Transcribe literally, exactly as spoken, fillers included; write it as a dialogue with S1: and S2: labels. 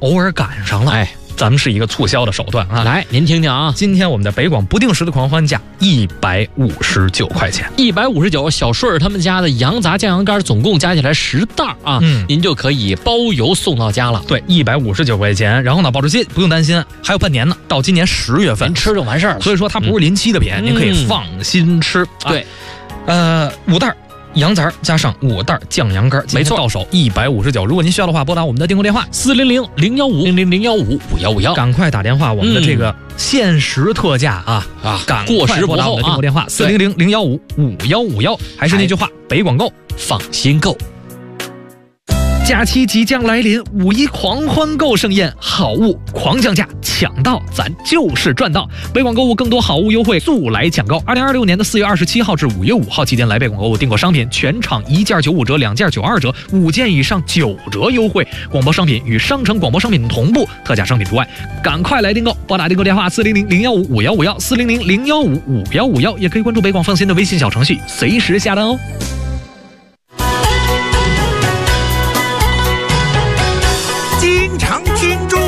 S1: 偶尔赶上了，
S2: 哎，
S1: 咱们是一个促销的手段啊。
S2: 来，您听听啊，
S1: 今天我们的北广不定时的狂欢价一百五十九块钱，
S2: 一百五十九，小顺儿他们家的羊杂酱羊肝总共加起来十袋啊，
S1: 嗯，
S2: 您就可以包邮送到家了。
S1: 对，一百五十九块钱。然后呢，保质期不用担心，还有半年呢，到今年十月份
S2: 您吃就完事儿了。
S1: 所以说它不是临期的品，
S2: 嗯、
S1: 您可以放心吃。
S2: 嗯、对，
S1: 呃，五袋羊杂加上五袋酱羊肝，
S2: 没错，
S1: 到手一百五十九。如果您需要的话，拨打我们的订购电话
S2: 四零零零幺五零零零幺五五幺五幺，
S1: 赶快打电话，我们的这个限时特价啊、
S2: 嗯、啊，
S1: 赶
S2: 过时
S1: 拨打我们的订购电话四零零零幺五五幺五幺。还是那句话，北广购，
S2: 放心购。
S1: 假期即将来临，五一狂欢购盛宴，好物狂降价，抢到咱就是赚到。北广购物更多好物优惠，速来抢购！二零二六年的四月二十七号至五月五号期间来北广购物订购商品，全场一件九五折，两件九二折，五件以上九折优惠。广播商品与商城广播商品同步，特价商品除外。赶快来订购！拨打订购电话四零零零幺五五幺五幺四零零零幺五五幺五幺，也可以关注北广放心的微信小程序，随时下单哦。
S3: 京城金钟